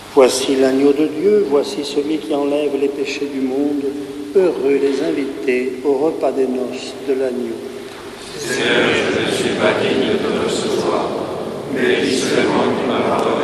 Voici l'agneau de Dieu, voici celui qui enlève les péchés du monde. Heureux les invités au repas des noces de l'agneau. Seigneur, je ne suis pas digne de te recevoir, mais dis seulement une parole